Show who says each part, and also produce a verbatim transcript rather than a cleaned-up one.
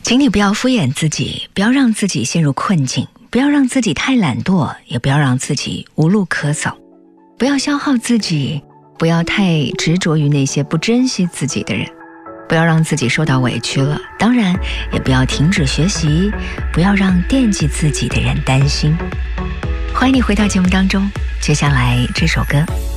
Speaker 1: 请你不要敷衍自己，不要让自己陷入困境，不要让自己太懒惰，也不要让自己无路可走。不要消耗自己，不要太执着于那些不珍惜自己的人，不要让自己受到委屈了，当然也不要停止学习，不要让惦记自己的人担心。欢迎你回到节目当中，接下来这首歌